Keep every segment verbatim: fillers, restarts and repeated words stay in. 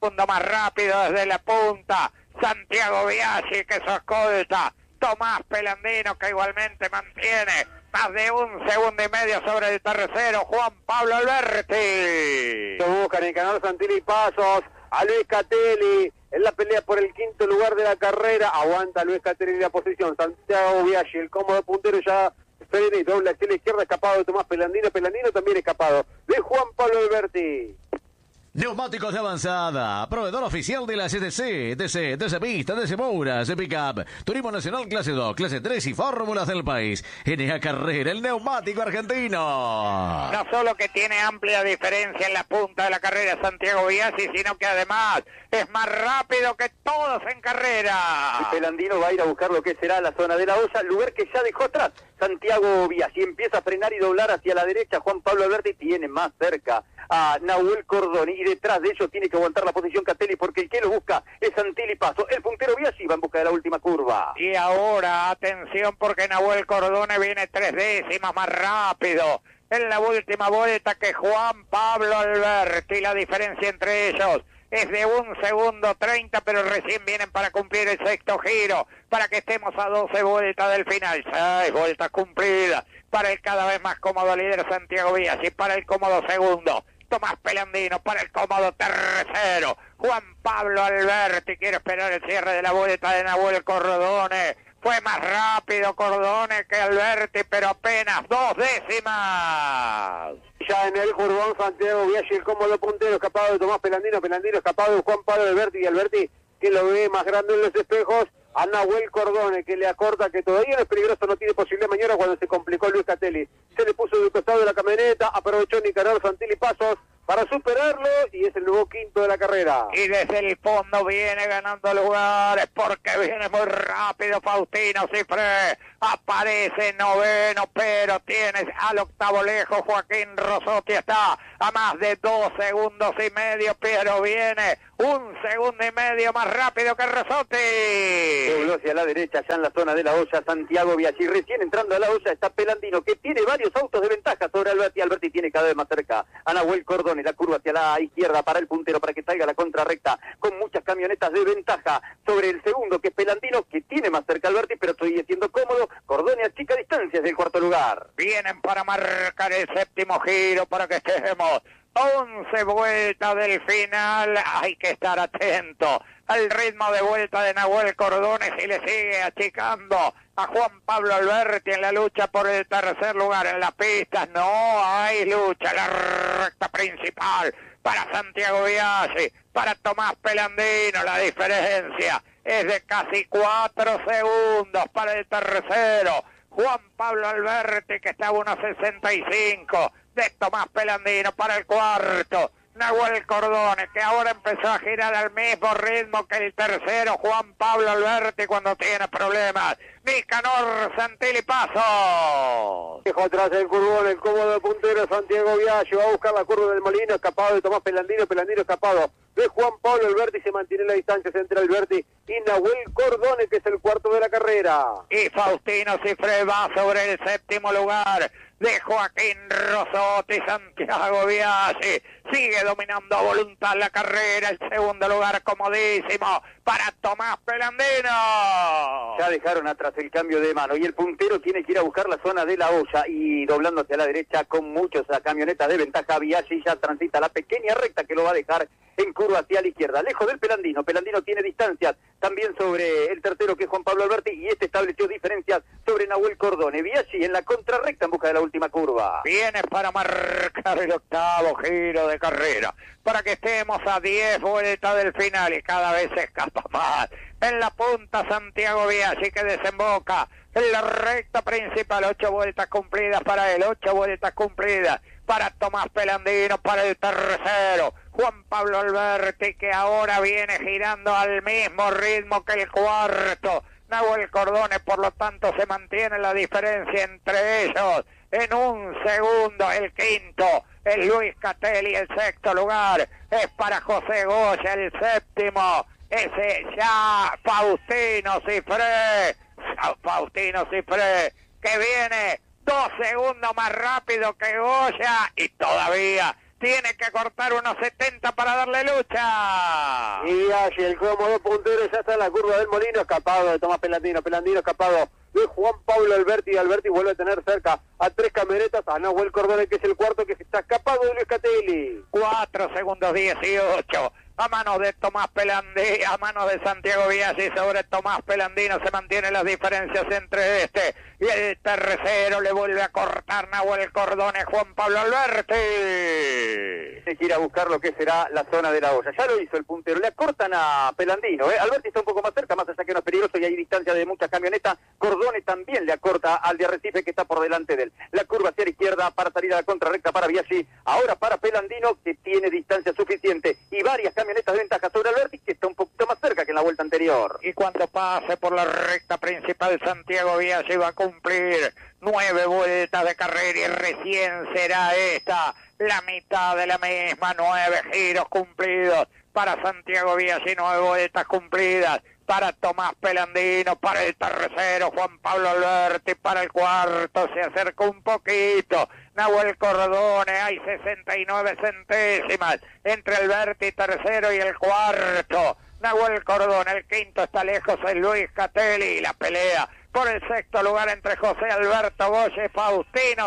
segundo más rápido desde la punta, Santiago Biaggi, que se escolta, Tomás Pelandino, que igualmente mantiene más de un segundo y medio sobre el tercero, Juan Pablo Alberti. Se buscan en Canal Santilli Pasos a Luis Catelli en la pelea por el quinto lugar de la carrera. Aguanta Luis Catelli en la posición, Santiago Biaggi, el cómodo puntero ya frena y dobla hacia la izquierda, escapado de Tomás Pelandino, Pelandino también escapado de Juan Pablo Alberti. Neumáticos de avanzada, proveedor oficial de la C T C, D C, D C Pista, D C Mouras, D C Pickup, Turismo Nacional Clase dos, Clase tres y fórmulas del país. N A Carrera, el neumático argentino. No solo que tiene amplia diferencia en la punta de la carrera Santiago Biaggi, sino que además es más rápido que todos en carrera. Y Pelandino va a ir a buscar lo que será la zona de la olla, lugar que ya dejó atrás Santiago Biaggi. Empieza a frenar y doblar hacia la derecha. Juan Pablo Alberti tiene más cerca a Nahuel Cordoni, y detrás de ellos tiene que aguantar la posición Catelli, porque el que lo busca es Santilli Paso. El puntero Biaggi va en busca de la última curva. Y ahora, atención, porque Nahuel Cordoni viene tres décimas más rápido en la última vuelta que Juan Pablo Alberti. La diferencia entre ellos es de un segundo treinta, pero recién vienen para cumplir el sexto giro, para que estemos a doce vueltas del final. Seis vueltas cumplidas para el cada vez más cómodo líder Santiago Biaggi, para el cómodo segundo Tomás Pelandino, para el cómodo tercero Juan Pablo Alberti. Quiere esperar el cierre de la vuelta de Nahuel Cordoni. Fue más rápido Cordoni que Alberti, pero apenas dos décimas. Ya en el curvón Santiago Biaggi, el cómodo puntero, escapado de Tomás Pelandino, Pelandino escapado de Juan Pablo Alberti, y Alberti que lo ve más grande en los espejos a Nahuel Cordoni, que le acorta, que todavía no es peligroso, no tiene posibilidad mañana, cuando se complicó Luis Catelli. Se le puso del costado de la camioneta, aprovechó Nicanor Santilli Pasos para superarlo, y es el nuevo quinto de la carrera. Y desde el fondo viene ganando lugares, porque viene muy rápido Faustino Cifré. Aparece noveno, pero tienes al octavo lejos Joaquín Rosotti, está a más de dos segundos y medio, pero viene un segundo y medio más rápido que Rosotti. Dobló hacia la derecha, ya en la zona de la olla, Santiago Biaggi. Recién entrando a la olla está Pelandino, que tiene varios autos de ventaja sobre Alberti. Alberti tiene cada vez más cerca a Nahuel Cordoni, la curva hacia la izquierda para el puntero, para que salga la contrarrecta, con muchas camionetas de ventaja sobre el segundo, que es Pelandino, que tiene más cerca a Alberti, pero sigue siendo cómodo. Cordoni achica distancias del cuarto lugar. Vienen para marcar el séptimo giro, para que estemos once vueltas del final. Hay que estar atento al ritmo de vuelta de Nahuel Cordoni, si le sigue achicando a Juan Pablo Alberti en la lucha por el tercer lugar. En las pistas no hay lucha, la recta principal para Santiago Biaggi, para Tomás Pelandino. La diferencia es de casi cuatro segundos para el tercero Juan Pablo Alberti, que está a uno sesenta y cinco de Tomás Pelandino. Para el cuarto Nahuel Cordoni, que ahora empezó a girar al mismo ritmo que el tercero Juan Pablo Alberti cuando tiene problemas. Nicanor Santilli Pasos. Dejó atrás el curvón, el cómodo puntero Santiago Biaggi, va a buscar la curva del Molino, escapado de Tomás Pelandino, Pelandino escapado de Juan Pablo Alberti. Se mantiene la distancia entre Alberti y Nahuel Cordoni, que es el cuarto de la carrera. Y Faustino Cifré va sobre el séptimo lugar de Joaquín Rosotti. Santiago Biaggi sigue dominando a voluntad la carrera. El segundo lugar comodísimo para Tomás Pelandino. Ya dejaron atrás el cambio de mano, y el puntero tiene que ir a buscar la zona de la olla, y doblando hacia la derecha con muchos a camionetas de ventaja. Biaggi ya transita la pequeña recta que lo va a dejar en curva hacia la izquierda, lejos del Pelandino. Pelandino tiene distancias también sobre el tercero, que es Juan Pablo Alberti, y este estableció diferencias sobre Nahuel Cordoni. Biaggi en la contrarrecta en busca de la última curva. Viene para marcar el octavo giro de carrera, para que estemos a diez vueltas del final, y cada vez se escapa más. En la punta Santiago Biaggi, que desemboca en la recta principal. Ocho vueltas cumplidas para él, ocho vueltas cumplidas para Tomás Pelandino, para el tercero Juan Pablo Alberti, que ahora viene girando al mismo ritmo que el cuarto Nahuel Cordoni. Por lo tanto se mantiene la diferencia entre ellos en un segundo. El quinto es Luis Catelli, el sexto lugar es para José Goya, el séptimo ese ya Faustino Cifré, Faustino Cifré, que viene dos segundos más rápido que Goya, y todavía tiene que cortar unos setenta para darle lucha. Y allí el cómodo puntero ya está en la curva del Molino, escapado de Tomás Pelandino, Pelandino escapado de Juan Pablo Alberti, Alberti vuelve a tener cerca a tres camionetas, a Nahuel Cordone, que es el cuarto, que está escapado de Luis Catelli. cuatro segundos dieciocho. A manos de Tomás Pelandino, a manos de Santiago Biaggi sobre Tomás Pelandino se mantienen las diferencias entre este y el tercero. Le vuelve a cortar Nahuel Cordone, Juan Pablo Alberti. Tiene que ir a buscar lo que será la zona de la olla. Ya lo hizo el puntero, le acortan a Pelandino, ¿eh? Alberti está un poco más cerca, más allá que no es peligroso y hay distancia de muchas camionetas. Cordone también le acorta al de Arrecife, que está por delante de él. La curva hacia la izquierda para salir a la contrarrecta para Biaggi, ahora para Pelandino, que tiene distancia suficiente y varias camionetas de ventaja sobre Alberti, que está un poquito más cerca que en la vuelta anterior. Y cuando pase por la recta principal, Santiago Biaggi va a cumplir nueve vueltas de carrera y recién será esta la mitad de la misma. Nueve giros cumplidos para Santiago Biaggi, nueve vueltas cumplidas para Tomás Pelandino, para el tercero Juan Pablo Alberti, para el cuarto se acerca un poquito Nahuel Cordone, hay sesenta y nueve centésimas entre Alberti tercero y el cuarto Nahuel Cordone. El quinto está lejos, es Luis Catelli, y la pelea por el sexto lugar entre José Alberto Goye, Faustino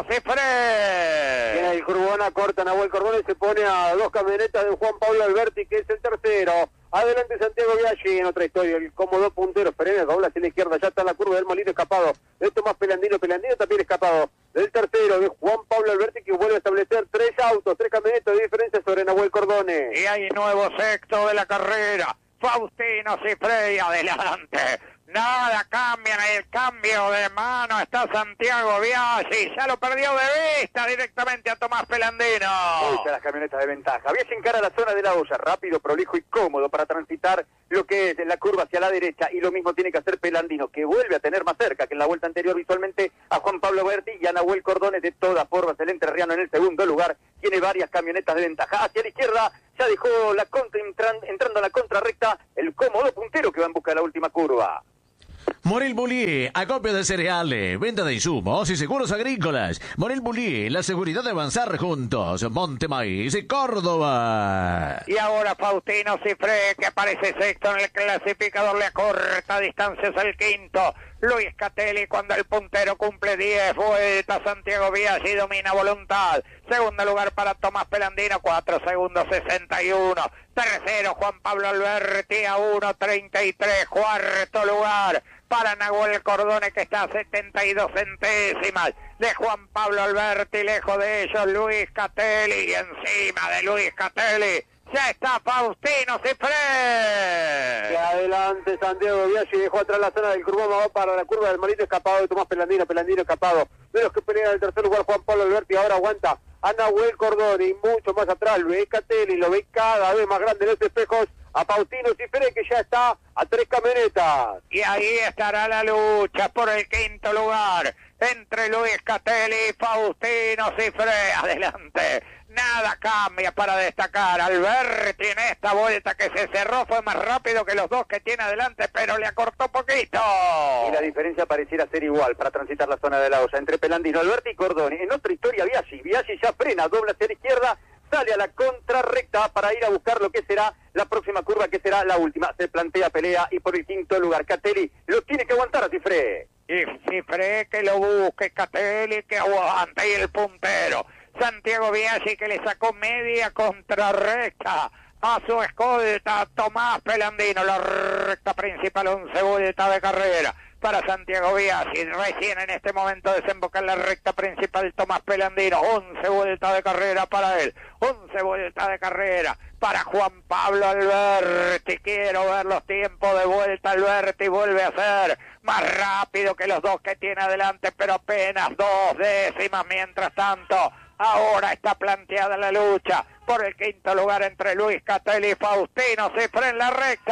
Cifré. En el Curbona corta Nahuel Cordone, se pone a dos camionetas de Juan Pablo Alberti, que es el tercero. Adelante Santiago Biaggi, en otra historia, el cómodo puntero, Pereira dobla hacia la izquierda, ya está en la curva del Molino, escapado de Tomás Pelandino, Pelandino también escapado del tercero, de Juan Pablo Alberti, que vuelve a establecer tres autos, tres camionetas de diferencia sobre Nahuel Cordone. Y hay nuevo sexto de la carrera, Faustino Cifré, adelante. Nada cambia en el cambio de mano, está Santiago Biaggi, ya lo perdió de vista directamente a Tomás Pelandino. Uy, las camionetas de ventaja. Biaggi encara la zona de la olla, rápido, prolijo y cómodo para transitar lo que es la curva hacia la derecha, y lo mismo tiene que hacer Pelandino, que vuelve a tener más cerca que en la vuelta anterior visualmente a Juan Pablo Alberti y a Nahuel Cordone. De todas formas, el entrerriano en el segundo lugar tiene varias camionetas de ventaja. Hacia la izquierda ya dejó la contra, entran, entrando a la contrarrecta el cómodo puntero, que va en busca de la última curva. Morel Bullier, acopio de cereales, venta de insumos y seguros agrícolas. Morel Bullier, la seguridad de avanzar juntos. Monte Maíz y Córdoba. Y ahora Faustino Cifré, que aparece sexto en el clasificador, le acorta distancias al quinto. Luis Catelli, cuando el puntero cumple diez vueltas, Santiago Biaggi domina voluntad. Segundo lugar para Tomás Pelandino, cuatro segundos sesenta y uno. Tercero Juan Pablo Alberti a uno treinta y tres. Cuarto lugar para Nahuel Cordone, que está a setenta y dos centésimas de Juan Pablo Alberti. Lejos de ellos Luis Catelli, y encima de Luis Catelli ya está Faustino Cifré. Que adelante Santiago Biaggi, dejó atrás la zona del Curboma, va para la curva del Molino, escapado de Tomás Pelandino, Pelandino escapado de los que pelean en el tercer lugar Juan Pablo Alberti. Ahora aguanta a Nahuel Cordone, y mucho más atrás lo ve Catelli, lo ve cada vez más grande en los espejos a Faustino Cifré, que ya está a tres camionetas. Y ahí estará la lucha por el quinto lugar entre Luis Catelli y Faustino Cifré. Adelante, nada cambia para destacar. Alberti en esta vuelta que se cerró fue más rápido que los dos que tiene adelante, pero le acortó poquito. Y la diferencia pareciera ser igual para transitar la zona de la olla entre Pelandino, Alberti y Cordone. En otra historia Biaggi, Biaggi ya frena, dobla hacia la izquierda, sale a la contrarrecta para ir a buscar lo que será la próxima curva, que será la última. Se plantea pelea, y por el quinto lugar Catelli lo tiene que aguantar a Cifré. Y Cifré que lo busque, Catelli que aguante, y el puntero Santiago Biaggi, que le sacó media contrarrecta a su escolta Tomás Pelandino. La recta principal, once vueltas de carrera para Santiago Biaggi. Recién en este momento desemboca en la recta principal Tomás Pelandino. once vueltas de carrera para él. once vueltas de carrera para Juan Pablo Alberti. Quiero ver los tiempos de vuelta. Alberti vuelve a ser más rápido que los dos que tiene adelante, pero apenas dos décimas. Mientras tanto, ahora está planteada la lucha por el quinto lugar entre Luis Catelli y Faustino Cifré en la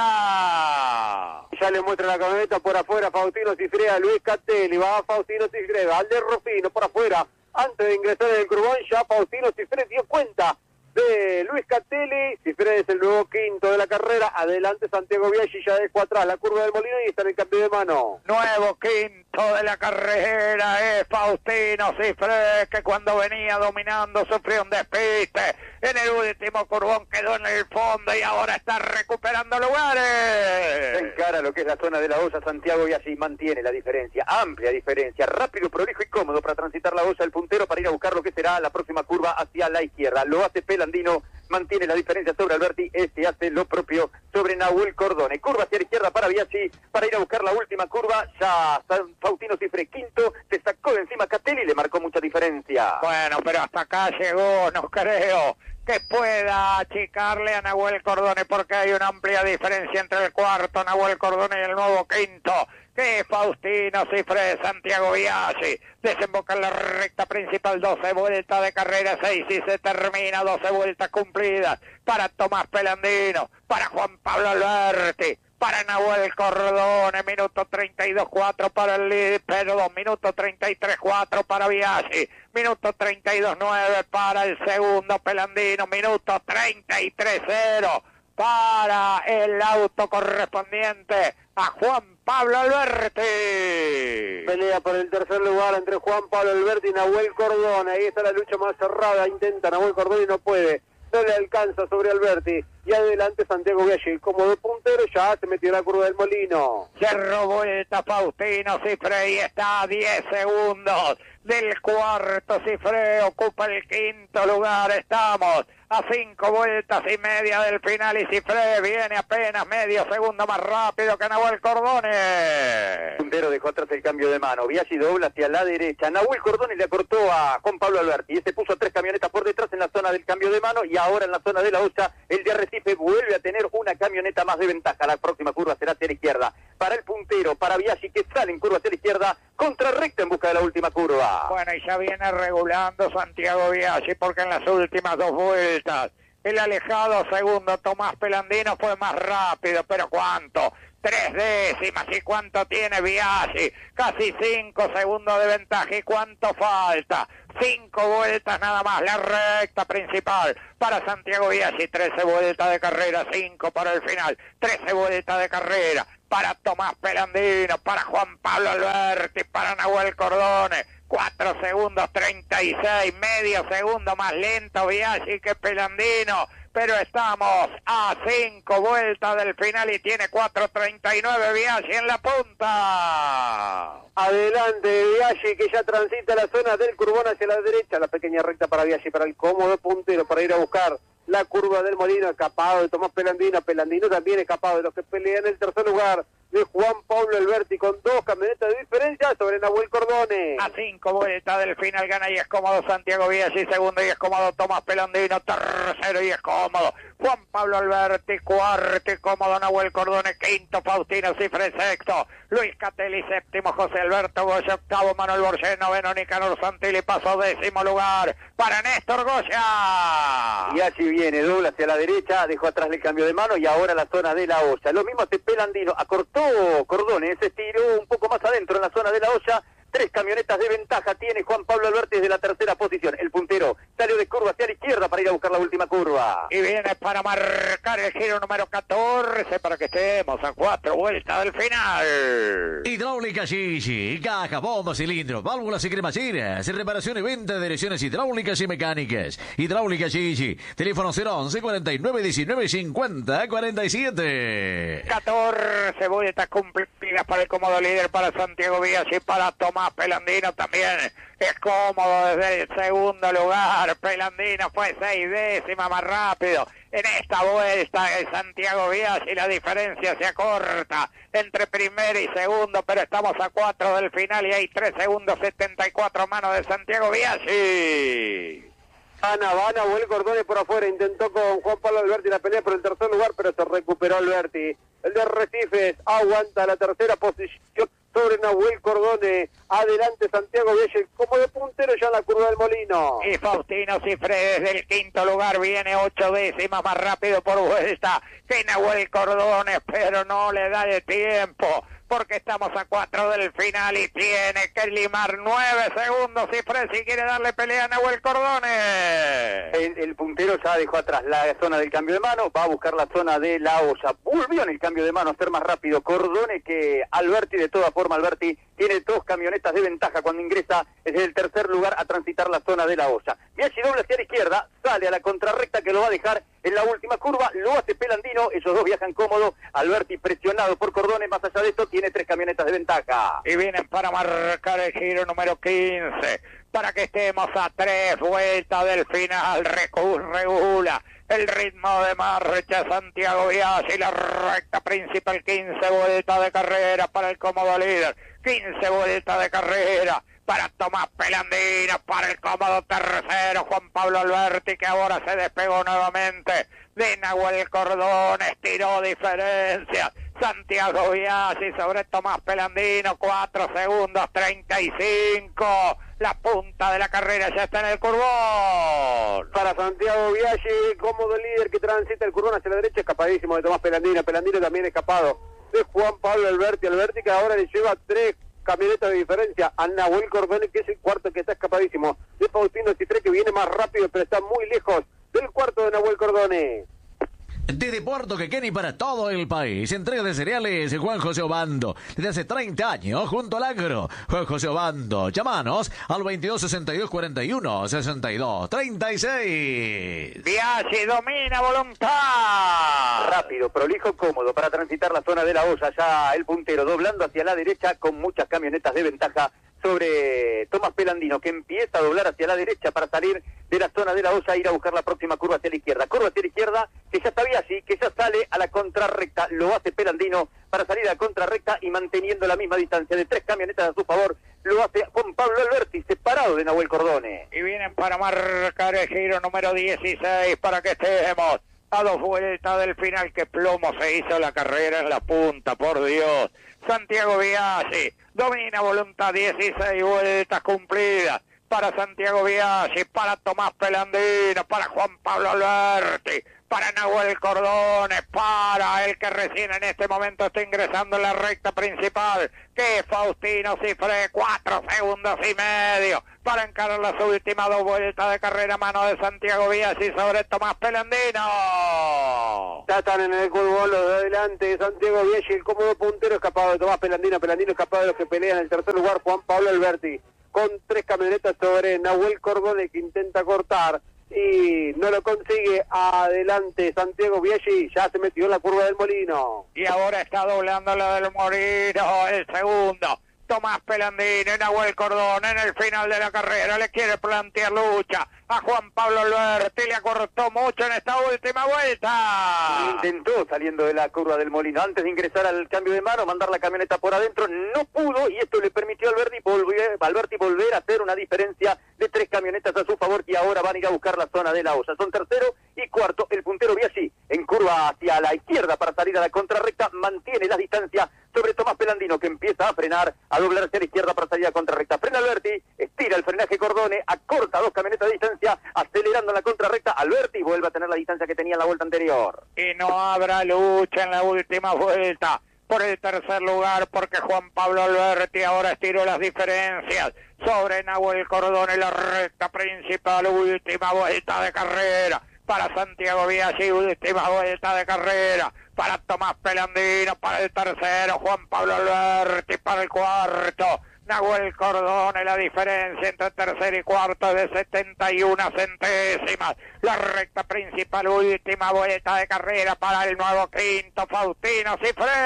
recta. Ya le muestra la camioneta por afuera Faustino Cifré a Luis Catelli. Va Faustino Cifré, Valder Rufino por afuera. Antes de ingresar en el Curbón, ya Faustino Cifré dio cuenta de Luis Catelli. Cifre es el nuevo quinto de la carrera. Adelante Santiago Biaggi, ya dejó atrás la curva del Molino y está en el cambio de mano. Nuevo quinto de la carrera es Faustino Cifre, que cuando venía dominando sufrió un despiste. En el último curvón quedó en el fondo y ahora está recuperando lugares. Encara lo que es la zona de la olla. Santiago Biaggi mantiene la diferencia, amplia diferencia, rápido, prolijo y cómodo para transitar la olla, el puntero para ir a buscar lo que será la próxima curva hacia la izquierda. Lo hace Pelandino, mantiene la diferencia sobre Alberti, este hace lo propio sobre Nahuel Cordone. Curva hacia la izquierda para Biaggi, para ir a buscar la última curva. Ya Faustino Cifre quinto, se sacó de encima Catelli y le marcó mucha diferencia. Bueno, pero hasta acá llegó, no creo que pueda achicarle a Nahuel Cordone, porque hay una amplia diferencia entre el cuarto Nahuel Cordone y el nuevo quinto, que es Faustino Cifre de Santiago Biaggi. Desemboca en la recta principal, doce vueltas de carrera, seis y se termina, doce vueltas cumplidas para Tomás Pelandino, para Juan Pablo Alberti, para Nahuel Cordone, minuto treinta y dos cuatro para el líder, perdón, minuto treinta y tres cuatro para Biaggi, minuto treinta y dos nueve para el segundo Pelandino, minuto treinta y tres cero para el auto correspondiente a Juan Pablo Alberti. Pelea por el tercer lugar entre Juan Pablo Alberti y Nahuel Cordone. Ahí está la lucha más cerrada, intenta Nahuel Cordone y no puede. No le alcanza sobre Alberti. Y adelante Santiago Biaggi, como de puntero, ya se metió en la curva del Molino. Cerró vuelta Faustino Cifre y está a diez segundos del cuarto. Cifre ocupa el quinto lugar. Estamos a cinco vueltas y media del final y Cifre viene apenas medio segundo más rápido que Nahuel Cordone. Puntero dejó atrás el cambio de mano. Biaggi dobla hacia la derecha. Nahuel Cordone le acortó a Juan Pablo Alberti. Este puso tres camionetas por detrás en la zona del cambio de mano y ahora en la zona de la olla el de Arrecife vuelve a tener una camioneta más de ventaja. La próxima curva será hacia la izquierda. Para el puntero, para Biaggi, que sale en curva hacia la izquierda, contrarrecta en busca de la última curva. Bueno, y ya viene regulando Santiago Biaggi, porque en las últimas dos vueltas el alejado segundo Tomás Pelandino fue más rápido, pero ¿cuánto? Tres décimas. ¿Y cuánto tiene Biaggi? Casi cinco segundos de ventaja. ¿Y cuánto falta? Cinco vueltas nada más, la recta principal para Santiago Biaggi. Trece vueltas de carrera, cinco para el final. Trece vueltas de carrera para Tomás Pelandino, para Juan Pablo Alberti, para Nahuel Cordone. Cuatro segundos, treinta y seis, medio segundo más lento Biaggi que Pelandino. Pero estamos a cinco vueltas del final y tiene cuatro treinta y nueve Biaggi en la punta. Adelante Biaggi, que ya transita la zona del curvón hacia la derecha. La pequeña recta para Biaggi, para el cómodo puntero, para ir a buscar la curva del Molino. Escapado de Tomás Pelandino. Pelandino también escapado de los que pelean en el tercer lugar de Juan Pablo Alberti, con dos camionetas de diferencia sobre Nahuel Cordone. A cinco vueltas del final gana y es cómodo Santiago Biaggi, segundo y es cómodo Tomás Pelandino, tercero y es cómodo Juan Pablo Alberti, cuarto y cómodo Nahuel Cordone, quinto Faustino Cifre, sexto Luis Catelli, séptimo José Alberto Goya, octavo Manuel Borges, noveno Nicanor Santilli, pasó décimo lugar para Néstor Goya. Biaggi viene, dobla hacia la derecha, dejó atrás el cambio de mano y ahora la zona de la olla. Lo mismo hace Pelandino, acortó Cordone, ese estiró un poco más adentro en la zona de la olla. Tres camionetas de ventaja tiene Juan Pablo Alberti desde la tercera posición. El puntero salió de curva hacia la izquierda para ir a buscar la última curva. Y viene para marcar el giro número catorce para que estemos a cuatro vueltas del final. Hidráulica Gigi, caja, bomba, cilindros, válvulas y cremacheras, reparación y venta de direcciones hidráulicas y mecánicas. Hidráulica Gigi, teléfono cero once cuarenta y nueve diecinueve cincuenta cuarenta y siete. catorce vueltas cumplidas para el cómodo líder, para Santiago Biaggi, para Tomás Pelandino también es cómodo desde el segundo lugar. Pelandino fue seis décimas más rápido en esta vuelta de Santiago Biaggi. La diferencia se acorta entre primero y segundo, pero estamos a cuatro del final y hay tres segundos setenta y cuatro manos de Santiago Biaggi. Ana, Van, Nahuel Cordone por afuera, intentó con Juan Pablo Alberti la pelea por el tercer lugar, pero se recuperó Alberti. El de Arrecifes aguanta la tercera posición sobre Nahuel Cordone. Adelante Santiago Vielle como de puntero ya en la curva del Molino. Y Faustino Cifré desde el quinto lugar viene ocho décimas más rápido por vuelta que Nahuel Cordones, pero no le da el tiempo porque estamos a cuatro del final y tiene que limar nueve segundos Cifré si quiere darle pelea a Nahuel Cordones. El, el puntero ya dejó atrás la zona del cambio de mano, va a buscar la zona de la olla. Volvió en el cambio de mano a ser más rápido Cordones que Alberti. De toda forma Alberti tiene dos camionetas de ventaja cuando ingresa desde el tercer lugar a transitar la zona de la olla. Biaggi doble hacia la izquierda, sale a la contrarrecta que lo va a dejar en la última curva, lo hace Pelandino, ellos dos viajan cómodo, Alberti presionado por Cordones, más allá de esto tiene tres camionetas de ventaja. Y vienen para marcar el giro número quince, para que estemos a tres vueltas del final. Regula el ritmo de marcha Santiago Biaggi, la recta principal, quince vueltas de carrera para el cómodo líder, quince vueltas de carrera para Tomás Pelandino, para el cómodo tercero Juan Pablo Alberti, que ahora se despegó nuevamente de Nahuel Cordones, tiró diferencias. Santiago Biaggi sobre Tomás Pelandino, cuatro segundos treinta y cinco. La punta de la carrera ya está en el curbón. Para Santiago Biaggi, cómodo líder que transita el curbón hacia la derecha, escapadísimo de Tomás Pelandino. Pelandino también escapado de Juan Pablo Alberti. Alberti que ahora le lleva tres camionetas de diferencia a Nahuel Cordones, que es el cuarto que está escapadísimo de Faustino Cifré, que viene más rápido pero está muy lejos del cuarto de Nahuel Cordones. Desde Puerto Quequén y para todo el país, entrega de cereales Juan José Obando. Desde hace treinta años, junto al agro. Juan José Obando, llámanos al veintidós sesenta y dos cuarenta y uno sesenta y dos treinta y seis. Biaggi domina voluntad. Rápido, prolijo, cómodo para transitar la zona de la olla. Ya el puntero doblando hacia la derecha con muchas camionetas de ventaja sobre Tomás Pelandino, que empieza a doblar hacia la derecha para salir de la zona de la olla e ir a buscar la próxima curva hacia la izquierda. Curva hacia la izquierda, que ya está Biaggi, que ya sale a la contrarrecta. Lo hace Pelandino para salir a la contrarrecta y manteniendo la misma distancia de tres camionetas a su favor. Lo hace Juan Pablo Alberti, separado de Nahuel Cordones. Y vienen para marcar el giro número dieciséis para que estemos a dos vueltas del final. Que plomo se hizo la carrera en la punta, por Dios. Santiago Biaggi domina voluntad, dieciséis vueltas cumplidas para Santiago Biaggi, para Tomás Pelandino, para Juan Pablo Alberti, para Nahuel Cordones, para el que recién en este momento está ingresando en la recta principal, que es Faustino Cifré, cuatro segundos y medio para encarar las últimas dos vueltas de carrera, mano de Santiago Biaggi sobre Tomás Pelandino. Ya están en el curbón los de adelante, Santiago Biaggi, el cómodo puntero, escapado de Tomás Pelandino, Pelandino escapado de los que pelean en el tercer lugar, Juan Pablo Alberti, con tres camionetas sobre Nahuel Cordones, que intenta cortar y no lo consigue. Adelante Santiago Biaggi, ya se metió en la curva del Molino. Y ahora está doblando la del Molino, el segundo. Tomás Pelandino y Nahuel Cordones en el final de la carrera le quiere plantear lucha a Juan Pablo Alberti, le acortó mucho en esta última vuelta. Intentó saliendo de la curva del Molino antes de ingresar al cambio de mano, mandar la camioneta por adentro, no pudo y esto le permitió a Alberti volver, Alberti volver a hacer una diferencia de tres camionetas a su favor y ahora van a ir a buscar la zona de la olla. Son tercero y cuarto, el puntero Biaggi en curva hacia la izquierda para salir a la contrarrecta, mantiene la distancia sobre Tomás Pelandino, que empieza a frenar, a doblar hacia la izquierda para salir a contrarrecta. Frena Alberti, estira el frenaje Cordones, acorta dos camionetas de distancia, acelerando en la contrarrecta. Alberti vuelve a tener la distancia que tenía en la vuelta anterior. Y no habrá lucha en la última vuelta por el tercer lugar, porque Juan Pablo Alberti ahora estiró las diferencias sobre Nahuel Cordones, la recta principal, última vuelta de carrera para Santiago Biaggi, última vuelta de carrera para Tomás Pelandino, para el tercero Juan Pablo Alberti, para el cuarto Nahuel Cordones. La diferencia entre tercero y cuarto es de setenta y una centésimas. La recta principal, última vuelta de carrera para el nuevo quinto Faustino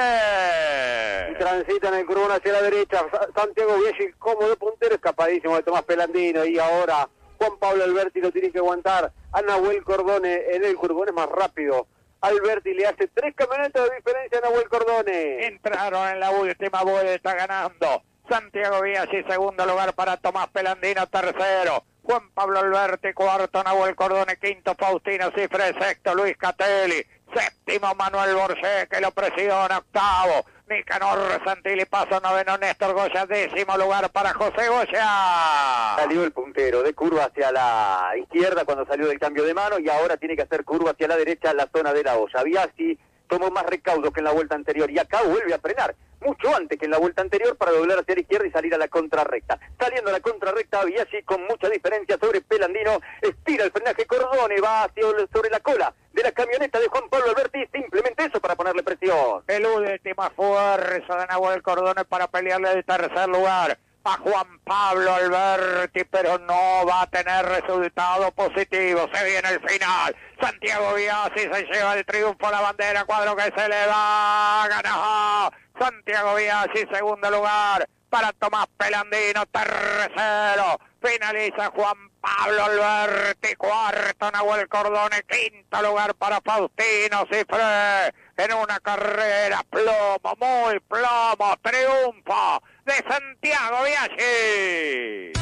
Cifré. Y transita en el curbón hacia la derecha Santiago Biaggi, cómodo puntero, escapadísimo de Tomás Pelandino, y ahora Juan Pablo Alberti lo tiene que aguantar a Nahuel Cordones en el curbón, es más rápido. Alberti le hace tres camionetas de diferencia a Nahuel Cordones. Entraron en la última vuelta ganando Santiago Biaggi, segundo lugar para Tomás Pelandino, tercero Juan Pablo Alberti, cuarto Nahuel Cordones, quinto Faustino Cifré, sexto Luis Catelli, séptimo Manuel Borgé, que lo presiona, octavo Nicanor Santilli pasa noveno, Néstor Goya décimo lugar para José Goya. Salió el puntero de curva hacia la izquierda cuando salió del cambio de mano y ahora tiene que hacer curva hacia la derecha en la zona de la olla. Biasi tomó más recaudo que en la vuelta anterior y acá vuelve a frenar mucho antes que en la vuelta anterior para doblar hacia la izquierda y salir a la contrarrecta. Saliendo a la contrarrecta, Biasi con mucha diferencia sobre Pelandino, estira el frenaje Cordone, va hacia sobre la cola de la camioneta de Juan Pablo Alberti, simplemente eso para ponerle presión. El última fuerza de Nahuel Cordone para pelearle el tercer lugar a Juan Pablo Alberti, pero no va a tener resultado positivo. Se viene el final. Santiago Biasi se lleva el triunfo a la bandera, cuadro que se le va, ganó Santiago Biasi, segundo lugar para Tomás Pelandino, tercero finaliza Juan Pablo Alberti, cuarto Nahuel Cordone, quinto lugar para Faustino Cifré, en una carrera plomo, muy plomo, triunfo de Santiago Biasi.